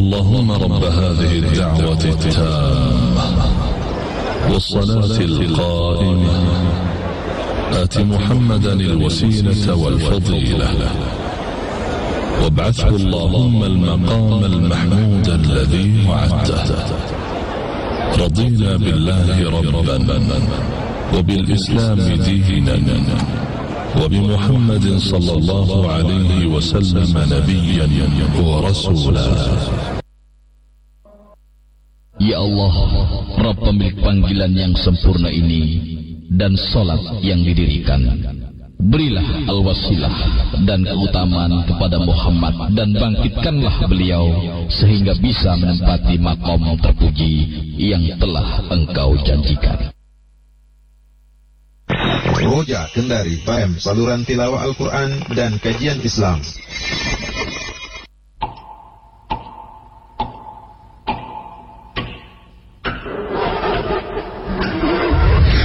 اللهم رب هذه الدعوة التامة والصلاة القائمة آت محمدا الوسيلة والفضيلة وابعثه اللهم المقام المحمود الذي وعدته. رضينا بالله ربا وبالإسلام دينا وبمحمد صلى الله عليه وسلم نبيا ورسولا. Ya Allah, Rabb pemilik panggilan yang sempurna ini dan salat yang didirikan, berilah al-wasilah dan keutamaan kepada Muhammad dan bangkitkanlah beliau sehingga bisa menempati maqam terpuji yang telah Engkau janjikan. Roja Kendari FM, saluran tilawah Al-Quran dan kajian Islam.